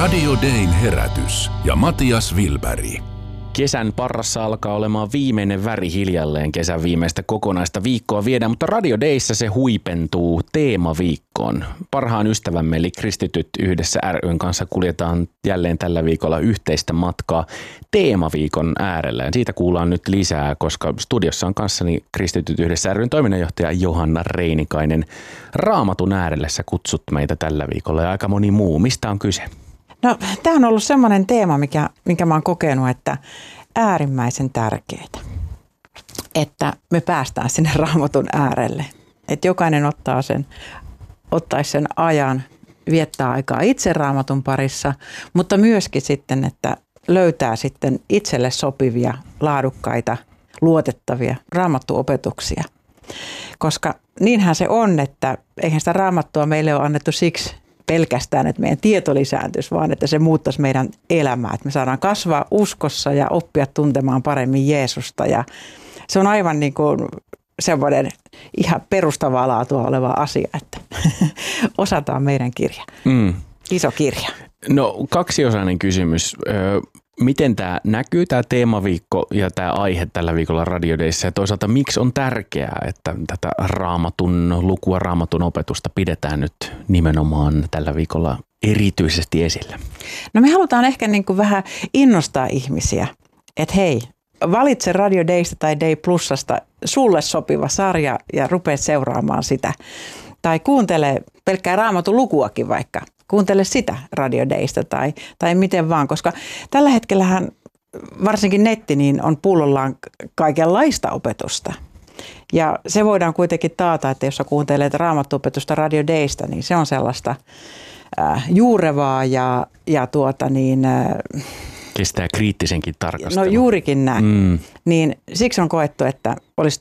Radio Dayn herätys ja Matias Wilberg. Kesän parrassa alkaa olemaan viimeinen väri hiljalleen. Kesän viimeistä kokonaista viikkoa viedään, mutta Radio Dayssä se huipentuu teemaviikkoon. Parhaan ystävämme eli Kristityt yhdessä ry:n kanssa kuljetaan jälleen tällä viikolla yhteistä matkaa teemaviikon äärellä. Ja siitä kuullaan nyt lisää, koska studiossa on kanssani Kristityt yhdessä ry:n toiminnanjohtaja Johanna Reinikainen. Raamatun äärelle sä kutsut meitä tällä viikolla ja aika moni muu. Mistä on kyse? No, tämä on ollut semmoinen teema, minkä mä oon kokenut, että äärimmäisen tärkeää, että me päästään sinne Raamatun äärelle. Että jokainen ottaisi sen ajan, viettää aikaa itse Raamatun parissa, mutta myöskin sitten, että löytää sitten itselle sopivia, laadukkaita, luotettavia raamattuopetuksia. Koska niinhän se on, että eihän sitä raamattua meille ole annettu siksi pelkästään, että meidän tieto lisääntyisi, vaan että se muuttaisi meidän elämää. Että me saadaan kasvaa uskossa ja oppia tuntemaan paremmin Jeesusta. Ja se on aivan niin kuin semmoinen ihan perustavaa laatua oleva asia, että osataan meidän kirja. Iso kirja. No, kaksiosainen kysymys. Miten tämä näkyy, tämä teemaviikko ja tämä aihe tällä viikolla Radio Dayssä, ja toisaalta miksi on tärkeää, että tätä raamatun lukua, raamatun opetusta pidetään nyt nimenomaan tällä viikolla erityisesti esillä? No, me halutaan ehkä niin kuin vähän innostaa ihmisiä, että hei, valitse Radio Daysta tai Day Plusasta sulle sopiva sarja ja rupea seuraamaan sitä. Tai kuuntele pelkkää raamatun lukuakin vaikka. Kuuntele sitä Radio Daysta tai miten vaan, koska tällä hetkellähän varsinkin netti niin on pullollaan kaikenlaista opetusta. Ja se voidaan kuitenkin taata, että jos sä kuuntelet raamattuopetusta Radio Daysta, niin se on sellaista juurevaa ja kestää kriittisenkin tarkastelun. No juurikin näin. Niin siksi on koettu, että olisi